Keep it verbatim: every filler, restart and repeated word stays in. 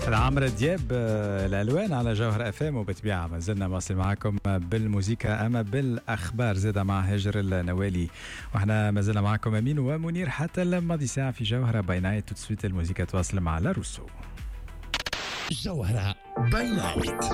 عمرو دياب آه، الالوان على جوهر اف ام، وبتبيعها ما زلنا واصل معكم بالموسيقى اما بالاخبار زاد مع هجر النوالي، واحنا ما زلنا معكم امين ومنير حتى الماضي ساعه في جوهره باي نايت. وتسويت الموسيقى تواصل مع لاروسو. جوهرة باي نايت.